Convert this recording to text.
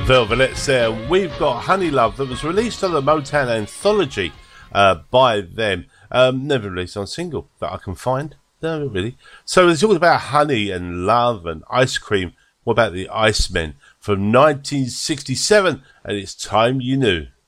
Velvets there. We've got Honey Love that was released on the Motown Anthology by them. Never released on single that I can find. No, really. So it's all about honey and love and ice cream. What about the Icemen from 1967? And it's Time You Knew.